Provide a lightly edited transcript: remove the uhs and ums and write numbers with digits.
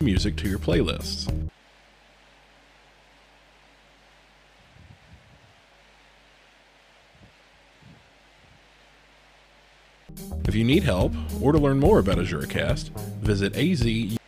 music to your playlists. If you need help or to learn more about AzureCast, visit az